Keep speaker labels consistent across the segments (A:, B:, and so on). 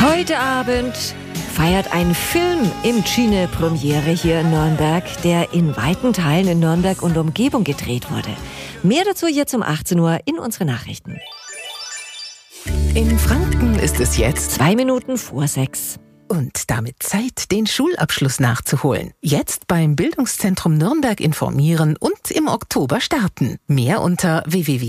A: Heute Abend feiert ein Film im Cine Premiere hier in Nürnberg, der in weiten Teilen in Nürnberg und Umgebung gedreht wurde. Mehr dazu jetzt um 18 Uhr in unseren Nachrichten.
B: In Franken ist es jetzt
A: 2 Minuten vor 6.
B: und damit Zeit, den Schulabschluss nachzuholen. Jetzt beim Bildungszentrum Nürnberg informieren und im Oktober starten. Mehr unter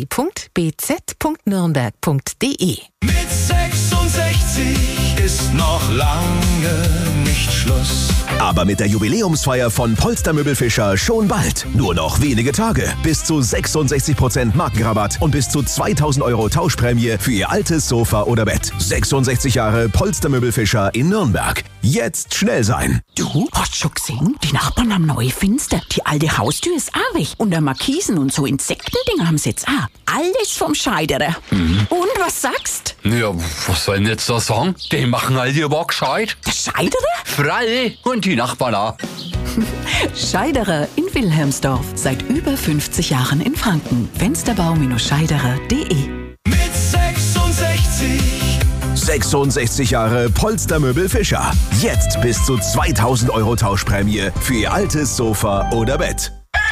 B: www.bz.nürnberg.de.
C: Mit 66 ist noch lange nicht Schluss.
D: Aber mit der Jubiläumsfeier von Polster Möbel Fischer schon bald. Nur noch wenige Tage. Bis zu 66% Markenrabatt und bis zu 2.000 € Tauschprämie für Ihr altes Sofa oder Bett. 66 Jahre Polster Möbel Fischer in Nürnberg. Jetzt schnell sein.
E: Du, hast schon gesehen? Die Nachbarn haben neue Fenster. Die alte Haustür ist auch weg. Und der Markisen und so Insektendinger haben sie jetzt auch. Alles vom Scheiderer. Und was sagst?
F: Ja, was soll ich jetzt da sagen? Die machen all die aber gescheit.
E: Der Scheiderer?
F: Fralle und die Nachbarn auch.
E: Scheiderer in Wilhelmsdorf. Seit über 50 Jahren in Franken. Fensterbau-scheiderer.de.
C: Mit 66.
D: 66 Jahre Polster Möbel Fischer. Jetzt bis zu 2.000 € Tauschprämie für Ihr altes Sofa oder Bett.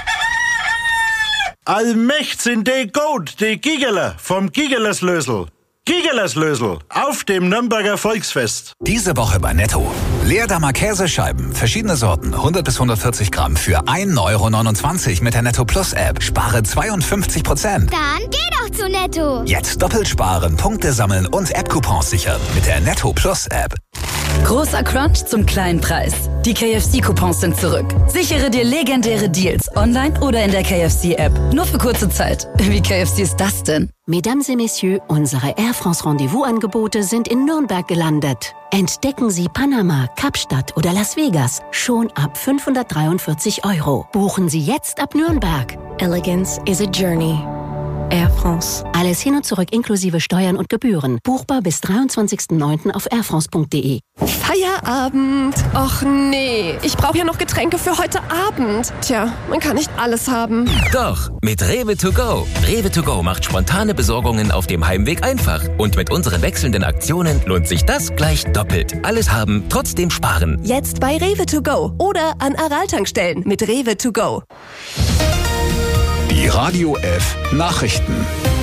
G: Allmächt sind die gut, die Gigerler vom Gigerlerslösel. Gigerlerslösel auf dem Nürnberger Volksfest.
H: Diese Woche bei Netto. Leerdammer Käsescheiben, verschiedene Sorten, 100 bis 140 Gramm für 1,29 € mit der Netto Plus App. Spare 52%.
I: Dann geh doch zu Netto.
H: Jetzt doppelt sparen, Punkte sammeln und App-Coupons sichern mit der Netto Plus App.
J: Großer Crunch zum kleinen Preis. Die KFC-Coupons sind zurück. Sichere dir legendäre Deals online oder in der KFC-App. Nur für kurze Zeit. Wie KFC ist das denn?
K: Mesdames et Messieurs, unsere Air France Rendezvous-Angebote sind in Nürnberg gelandet. Entdecken Sie Panama, Kapstadt oder Las Vegas schon ab 543 €. Buchen Sie jetzt ab Nürnberg. Elegance is a journey. Air France. Alles hin und zurück inklusive Steuern und Gebühren. Buchbar bis 23.09. auf airfrance.de.
L: Feierabend. Och nee, ich brauche ja noch Getränke für heute Abend. Tja, man kann nicht alles haben.
M: Doch, mit Rewe to go. Rewe to go macht spontane Besorgungen auf dem Heimweg einfach. Und mit unseren wechselnden Aktionen lohnt sich das gleich doppelt. Alles haben, trotzdem sparen.
L: Jetzt bei Rewe to go oder an Aral-Tankstellen mit Rewe to go.
H: Die Radio F Nachrichten.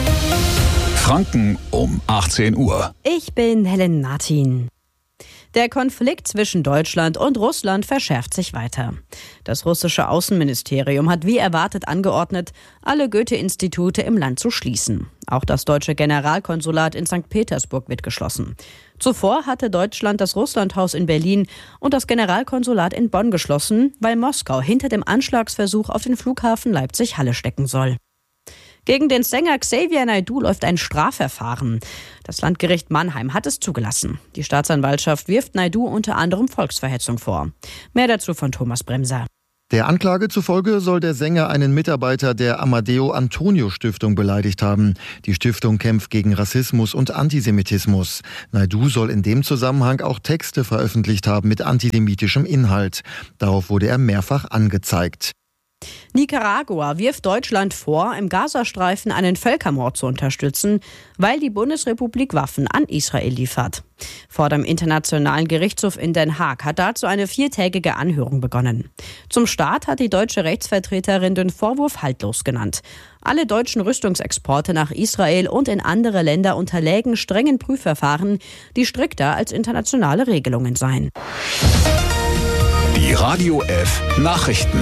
H: Franken um 18 Uhr.
N: Ich bin Helen Martin. Der Konflikt zwischen Deutschland und Russland verschärft sich weiter. Das russische Außenministerium hat wie erwartet angeordnet, alle Goethe-Institute im Land zu schließen. Auch das deutsche Generalkonsulat in St. Petersburg wird geschlossen. Zuvor hatte Deutschland das Russlandhaus in Berlin und das Generalkonsulat in Bonn geschlossen, weil Moskau hinter dem Anschlagsversuch auf den Flughafen Leipzig-Halle stecken soll. Gegen den Sänger Xavier Naidoo läuft ein Strafverfahren. Das Landgericht Mannheim hat es zugelassen. Die Staatsanwaltschaft wirft Naidoo unter anderem Volksverhetzung vor. Mehr dazu von Thomas Bremser.
O: Der Anklage zufolge soll der Sänger einen Mitarbeiter der Amadeo Antonio Stiftung beleidigt haben. Die Stiftung kämpft gegen Rassismus und Antisemitismus. Naidoo soll in dem Zusammenhang auch Texte veröffentlicht haben mit antisemitischem Inhalt. Darauf wurde er mehrfach angezeigt.
N: Nicaragua wirft Deutschland vor, im Gazastreifen einen Völkermord zu unterstützen, weil die Bundesrepublik Waffen an Israel liefert. Vor dem Internationalen Gerichtshof in Den Haag hat dazu eine 4-tägige Anhörung begonnen. Zum Start hat die deutsche Rechtsvertreterin den Vorwurf haltlos genannt. Alle deutschen Rüstungsexporte nach Israel und in andere Länder unterlägen strengen Prüfverfahren, die strikter als internationale Regelungen seien.
H: Die Radio F Nachrichten.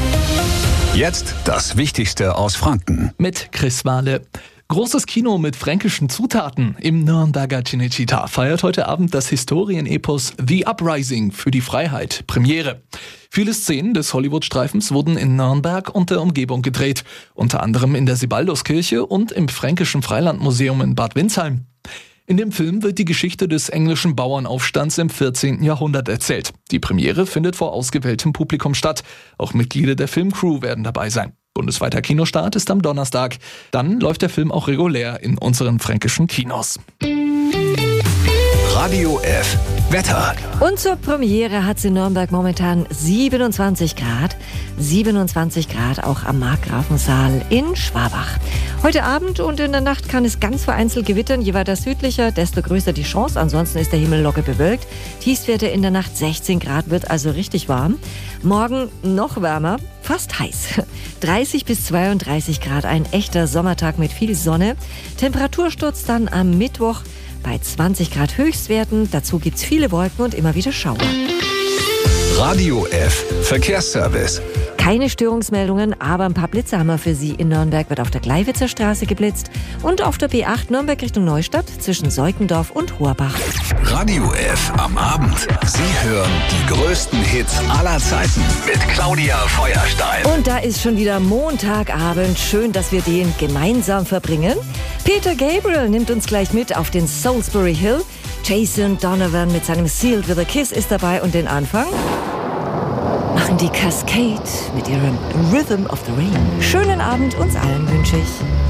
H: Jetzt das Wichtigste aus Franken.
P: Mit Chris Wahle. Großes Kino mit fränkischen Zutaten im Nürnberger Cinecittà feiert heute Abend das Historienepos The Uprising für die Freiheit Premiere. Viele Szenen des Hollywood-Streifens wurden in Nürnberg und der Umgebung gedreht, unter anderem in der Sibalduskirche und im Fränkischen Freilandmuseum in Bad Windsheim. In dem Film wird die Geschichte des englischen Bauernaufstands im 14. Jahrhundert erzählt. Die Premiere findet vor ausgewähltem Publikum statt. Auch Mitglieder der Filmcrew werden dabei sein. Bundesweiter Kinostart ist am Donnerstag. Dann läuft der Film auch regulär in unseren fränkischen Kinos.
H: Radio F Wetter.
A: Und zur Premiere hat es in Nürnberg momentan 27 Grad. 27 Grad auch am Markgrafensaal in Schwabach. Heute Abend und in der Nacht kann es ganz vereinzelt gewittern. Je weiter südlicher, desto größer die Chance. Ansonsten ist der Himmel locker bewölkt. Tiefstwerte in der Nacht 16 Grad, wird also richtig warm. Morgen noch wärmer, fast heiß. 30 bis 32 Grad, ein echter Sommertag mit viel Sonne. Temperatursturz dann am Mittwoch bei 20 Grad Höchstwerten. Dazu gibt's viele Wolken und immer wieder Schauer.
H: Radio F. Verkehrsservice.
A: Keine Störungsmeldungen, aber ein paar Blitze haben wir für Sie. In Nürnberg wird auf der Gleiwitzer Straße geblitzt und auf der B8 Nürnberg Richtung Neustadt zwischen Seukendorf und Horbach.
H: Radio F am Abend. Sie hören die größten Hits aller Zeiten mit Claudia Feuerstein.
A: Und da ist schon wieder Montagabend. Schön, dass wir den gemeinsam verbringen. Peter Gabriel nimmt uns gleich mit auf den Salisbury Hill. Jason Donovan mit seinem Sealed with a Kiss ist dabei und den Anfang machen die Cascade mit ihrem Rhythm of the Rain. Schönen Abend uns allen wünsche ich.